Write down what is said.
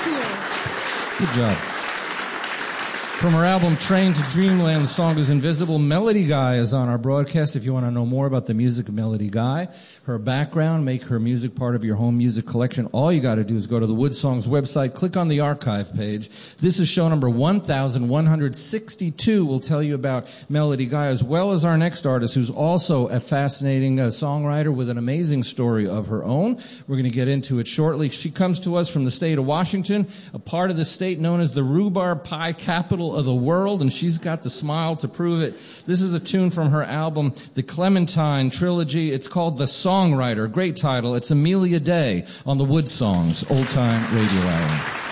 Good job. From her album Train to Dreamland, the song is Invisible. Melody Guy is on our broadcast. If you want to know more about the music of Melody Guy, her background, make her music part of your home music collection, all you got to do is go to the Wood Songs website, click on the archive page. This is show number 1162. We'll tell you about Melody Guy, as well as our next artist, who's also a fascinating songwriter with an amazing story of her own. We're going to get into it shortly. She comes to us from the state of Washington, a part of the state known as the rhubarb pie capital of the world, and she's got the smile to prove it. This is a tune from her album, The Clementine Trilogy. It's called The Songwriter. Great title. It's Amelia Day on the Wood Songs Old Time Radio Hour.